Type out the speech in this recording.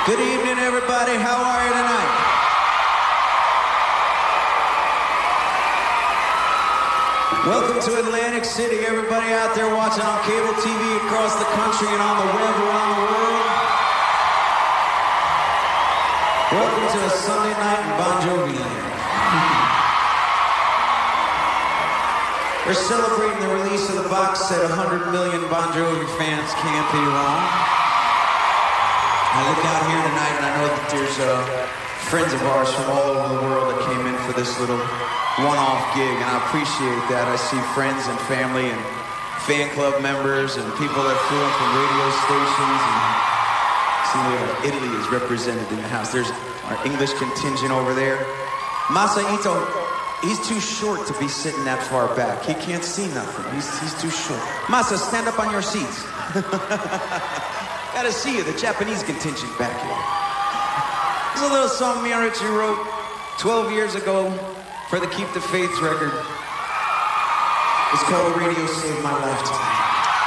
Good evening, everybody. How are you tonight? Welcome to Atlantic City, everybody out there watching on cable TV across the country and on the web around the world. Welcome to a Sunday night in Bon Jovi land. We're celebrating the release of the box set 100 million Bon Jovi fans can't be wrong. I look out here tonight and I know that there's friends of ours from all over the world that came in for this little one-off gig, and I appreciate that. I see friends and family and fan club members and people that flew in from radio stations, and see Italy is represented in the house. There's our English contingent over there. Masa Ito, he's too short to be sitting that far back. He can't see nothing. He's too short. Masa, stand up on your seats. Gotta see you, the Japanese contingent back here. This is a little song me and Richie wrote 12 years ago for the Keep the Faith record. It's called Radio Saved My Life Tonight.